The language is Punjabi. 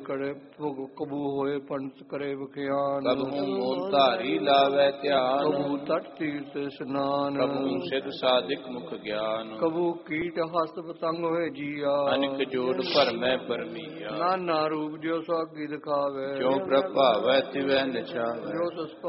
ਕਰੇ ਭੁਗ ਕਬੂ ਹੋਏ ਪੰਡਤ ਕਰੇ ਵਿਖਿਆਨ। ਕਬਹੂ ਮੋਨ ਧਾਰੀ ਲਾਵੈ ਧਿਆਨ। ਕਬੂ ਤਟ ਤੀਰਥ ਇਸਨਾਨ। ਕਬਹੂ ਸਿਧ ਸਾਧਿਕ ਮੁਖ ਗਿਆਨ। ਕਬੂ ਕੀਟ ਹਸਤ ਪਤੰਗ ਹੋਏ ਜੀਆ। ਅਨਿਕ ਜੋੜ ਭਰਮੈ ਪਰਮੀਆ। ਨਾਨਾ ਰੂਪ ਜੋ ਸਾਗੀ ਦਿਖਾਵੇ। ਜੋ ਪ੍ਰਭਾਵੈ ਤਿਵੈ ਨਿਛਾਵੈ। ਜੋ ਤਿਸ